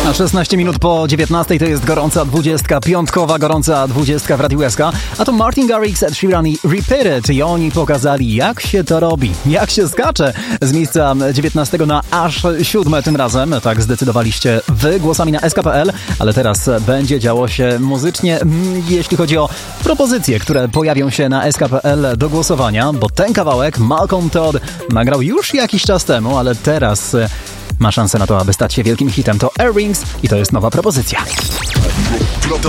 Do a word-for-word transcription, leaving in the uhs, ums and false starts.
szesnaście minut po dziewiętnastej to jest gorąca dwudziestka, piątkowa gorąca dwudziestka w Radiu S K. A to Martin Garrix, Ed Sheeran i Repeat It. I oni pokazali, jak się to robi, jak się skacze z miejsca dziewiętnastego na aż siódme tym razem. Tak zdecydowaliście wy głosami na S K kropka P L, ale teraz będzie działo się muzycznie, jeśli chodzi o propozycje, które pojawią się na S K kropka P L do głosowania, bo ten kawałek Malcolm Todd nagrał już jakiś czas temu, ale teraz ma szansę na to, aby stać się wielkim hitem. To Airrings i to jest nowa propozycja. To